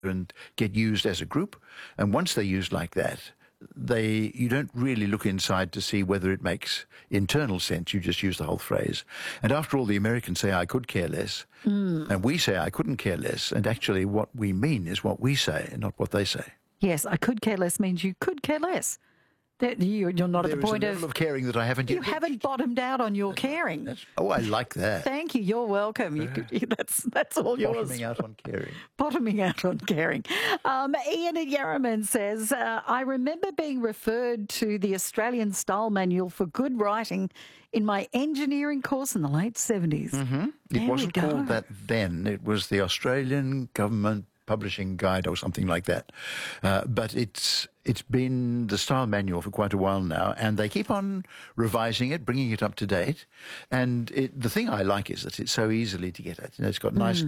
and get used as a group. And once they're used like that, you don't really look inside to see whether it makes internal sense. You just use the whole phrase. And after all, the Americans say, I could care less. And we say, I couldn't care less. And actually what we mean is what we say, not what they say. Yes, I could care less means you could care less. You're not at the point There is a level of caring that I haven't yet. You haven't bottomed out on your caring. I like that. Thank you. You're welcome. That's all yours. Bottoming out on caring. Bottoming out on caring. Ian at Yarraman says, I remember being referred to the Australian Style Manual for Good Writing in my engineering course in the late 70s. Mm-hmm. It wasn't called that then. It was the Australian Government Publishing Guide or something like that. But it's been the style manual for quite a while now, and they keep on revising it, bringing it up to date. And the thing I like is that it's so easily to get at. You know, it's got nice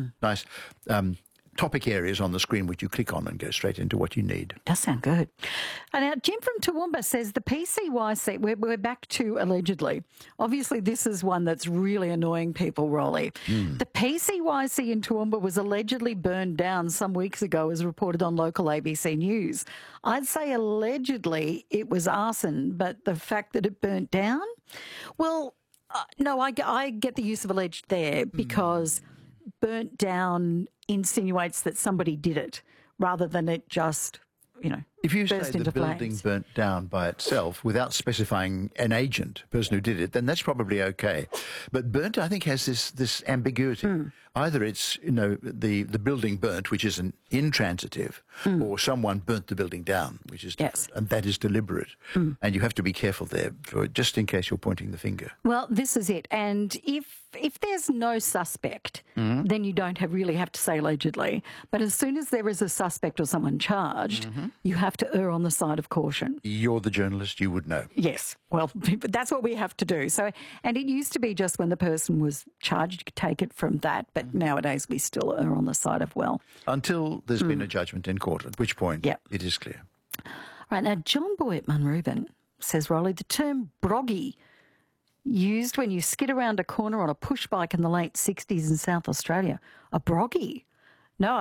topic areas on the screen which you click on and go straight into what you need. Does sound good. And now Jim from Toowoomba says the PCYC, we're back to allegedly. Obviously, this is one that's really annoying people, Rolly. The PCYC in Toowoomba was allegedly burned down some weeks ago, as reported on local ABC News. I'd say allegedly it was arson, but the fact that it burnt down? Well, no, I get the use of alleged there because burnt down insinuates that somebody did it rather than it just, if you say burst the into building flames. burnt down by itself without specifying an agent, person who did it, then that's probably okay. But burnt, I think, has this ambiguity. Either it's, the building burnt, which is an intransitive, or someone burnt the building down, which is different. And that is deliberate. And you have to be careful there, just in case you're pointing the finger. Well, this is it. And if there's no suspect, then you don't really have to say allegedly. But as soon as there is a suspect or someone charged, you have to err on the side of caution. You're the journalist, you would know. Yes. Well, that's what we have to do. So, and it used to be just when the person was charged, you could take it from that. But nowadays we still err on the side of well. Until there's been a judgment in court, at which point it is clear. Right. Now, John Boy at Munrooban says, Rolly, the term broggy used when you skid around a corner on a push bike in the late 60s in South Australia. A broggy? No,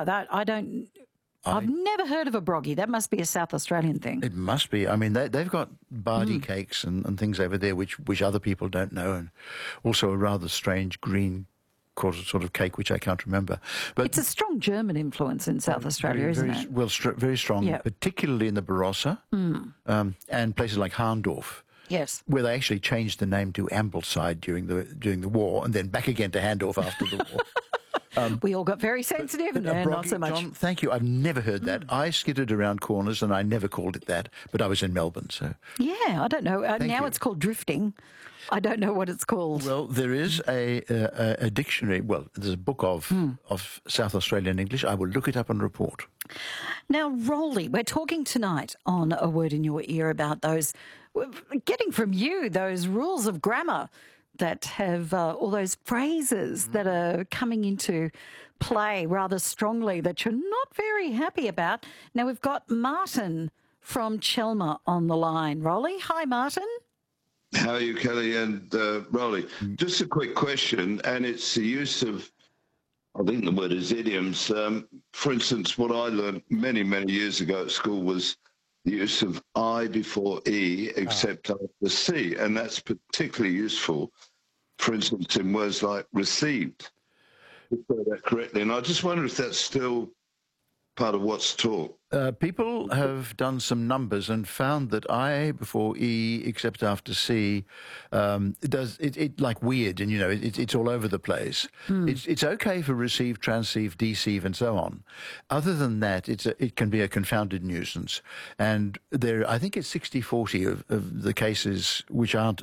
I've never heard of a broggy. That must be a South Australian thing. It must be. I mean, they've got barley cakes and things over there which other people don't know, and also a rather strange green sort of cake which I can't remember. But it's a strong German influence in South Australia, isn't it? Well, very strong, particularly in the Barossa and places like Harndorf. Yes, where they actually changed the name to Ambleside during the war, and then back again to Handorf after the war. We all got very sensitive, and not so much. John, thank you. I've never heard that. I skidded around corners, and I never called it that. But I was in Melbourne, so yeah, I don't know. Now it's called drifting. I don't know what it's called. Well, there is a dictionary. Well, there's a book of South Australian English. I will look it up and report. Now, Rolly, we're talking tonight on A Word in Your Ear about getting from you those rules of grammar that have all those phrases that are coming into play rather strongly that you're not very happy about. Now, we've got Martin from Chelmer on the line. Rolly, hi, Martin. How are you, Kelly and Rolly? Just a quick question, and it's the use of, I think the word is idioms. For instance, what I learned many, many years ago at school was the use of I before E except after C, and that's particularly useful, for instance, in words like received, to say that correctly. And I just wonder if that's still part of what's taught. People have done some numbers and found that I before E except after C does it like weird, and it's all over the place. It's okay for receive, transceive, deceive, and so on. Other than that, it can be a confounded nuisance. And I think it's 60-40 of the cases which are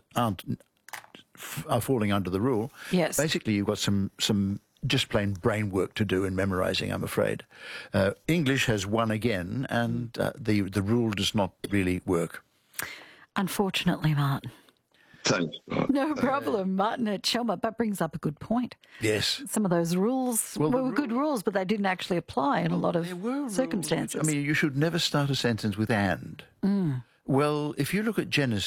falling under the rule. Yes. Basically, you've got some just plain brain work to do in memorizing, I'm afraid. English has won again, and the rule does not really work. Unfortunately, Martin. Thanks. No problem. Martin at Chelmer, that brings up a good point. Yes. Some of those rules were good rules, but they didn't actually apply in a lot of circumstances. I mean, you should never start a sentence with and. Well, if you look at Genesis